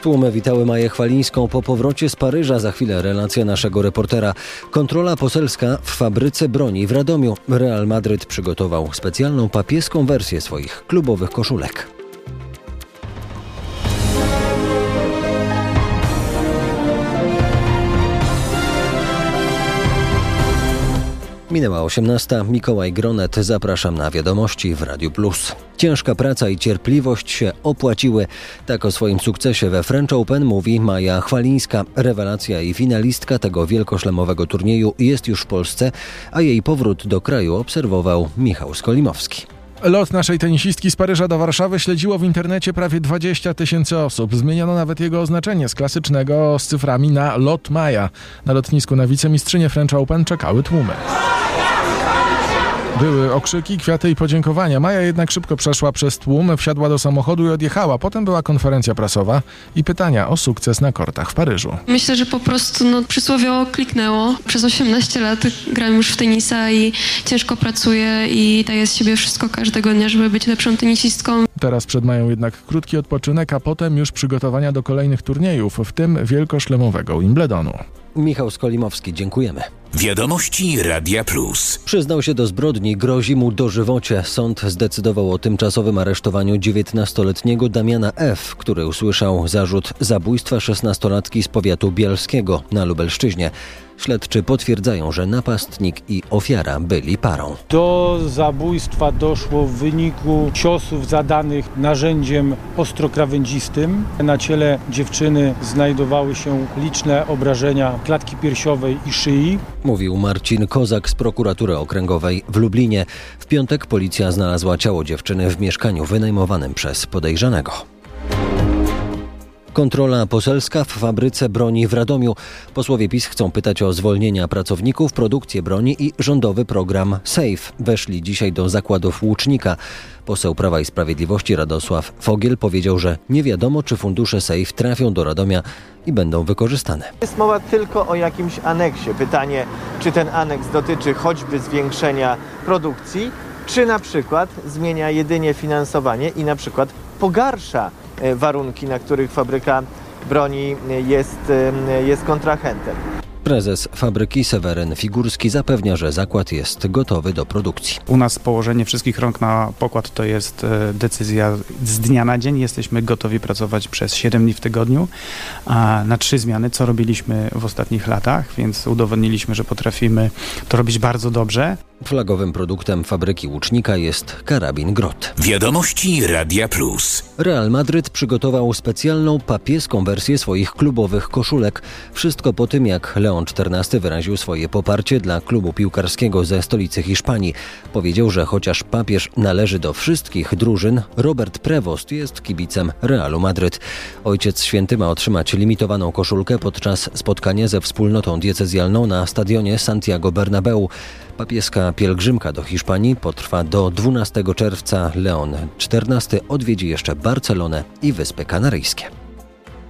Tłumy witały Maję Chwalińską po powrocie z Paryża. Za chwilę relacja naszego reportera. Kontrola poselska w fabryce broni w Radomiu. Real Madryt przygotował specjalną papieską wersję swoich klubowych koszulek. Minęła 18. Mikołaj Gronet. Zapraszam na wiadomości w Radiu Plus. Ciężka praca i cierpliwość się opłaciły. Tak o swoim sukcesie we French Open mówi Maja Chwalińska. Rewelacja i finalistka tego wielkoszlemowego turnieju jest już w Polsce, a jej powrót do kraju obserwował Michał Skolimowski. Lot naszej tenisistki z Paryża do Warszawy śledziło w internecie prawie 20 000 osób. Zmieniono nawet jego oznaczenie z klasycznego z cyframi na Lot Maja. Na lotnisku na wicemistrzynię French Open czekały tłumy. Były okrzyki, kwiaty i podziękowania. Maja jednak szybko przeszła przez tłum, wsiadła do samochodu i odjechała. Potem była konferencja prasowa i pytania o sukces na kortach w Paryżu. Myślę, że po prostu przysłowiowo kliknęło. Przez 18 lat gram już w tenisa i ciężko pracuję i daję z siebie wszystko każdego dnia, żeby być lepszą tenisistką. Teraz przed Mają jednak krótki odpoczynek, a potem już przygotowania do kolejnych turniejów, w tym wielkoszlemowego Wimbledonu. Michał Skolimowski, dziękujemy. Wiadomości Radia Plus. Przyznał się do zbrodni, grozi mu dożywocie. Sąd zdecydował o tymczasowym aresztowaniu 19-letniego Damiana F., który usłyszał zarzut zabójstwa 16-latki z powiatu bielskiego na Lubelszczyźnie. Śledczy potwierdzają, że napastnik i ofiara byli parą. Do zabójstwa doszło w wyniku ciosów zadanych narzędziem ostrokrawędzistym. Na ciele dziewczyny znajdowały się liczne obrażenia klatki piersiowej i szyi. Mówił Marcin Kozak z prokuratury okręgowej w Lublinie. W piątek policja znalazła ciało dziewczyny w mieszkaniu wynajmowanym przez podejrzanego. Kontrola poselska w fabryce broni w Radomiu. Posłowie PiS chcą pytać o zwolnienia pracowników, produkcję broni i rządowy program SAFE. Weszli dzisiaj do zakładów Łucznika. Poseł Prawa i Sprawiedliwości Radosław Fogiel powiedział, że nie wiadomo, czy fundusze SAFE trafią do Radomia i będą wykorzystane. Jest mowa tylko o jakimś aneksie. Pytanie, czy ten aneks dotyczy choćby zwiększenia produkcji, czy na przykład zmienia jedynie finansowanie i na przykład pogarsza warunki, na których fabryka broni jest kontrahentem. Prezes fabryki Seweryn Figurski zapewnia, że zakład jest gotowy do produkcji. U nas położenie wszystkich rąk na pokład to jest decyzja z dnia na dzień. Jesteśmy gotowi pracować przez 7 dni w tygodniu na 3 zmiany, co robiliśmy w ostatnich latach, więc udowodniliśmy, że potrafimy to robić bardzo dobrze. Flagowym produktem fabryki Łucznika jest karabin Grot. Wiadomości Radia Plus. Real Madryt przygotował specjalną papieską wersję swoich klubowych koszulek. Wszystko po tym, jak Leon XIV wyraził swoje poparcie dla klubu piłkarskiego ze stolicy Hiszpanii. Powiedział, że chociaż papież należy do wszystkich drużyn, Robert Prevost jest kibicem Realu Madryt. Ojciec Święty ma otrzymać limitowaną koszulkę podczas spotkania ze wspólnotą diecezjalną na stadionie Santiago Bernabeu. Papieska pielgrzymka do Hiszpanii potrwa do 12 czerwca. Leon XIV odwiedzi jeszcze Barcelonę i Wyspy Kanaryjskie.